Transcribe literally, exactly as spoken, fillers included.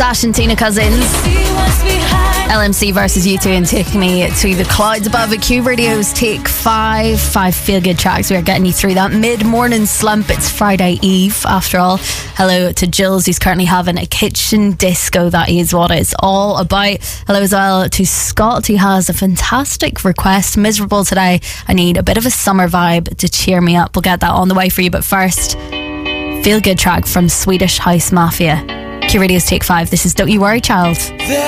Sash and Tina Cousins. L M C versus U two and Take Me to the Clouds Above it. Q Radio's Take Five. Five feel-good tracks. We are getting you through that mid-morning slump. It's Friday Eve, after all. Hello to Jules, who's currently having a kitchen disco. That is what it's all about. Hello as well to Scott, who has a fantastic request. Miserable today. I need a bit of a summer vibe to cheer me up. We'll get that on the way for you. But first, feel-good track from Swedish House Mafia. Q Radio's Take Five. This is Don't You Worry, Child.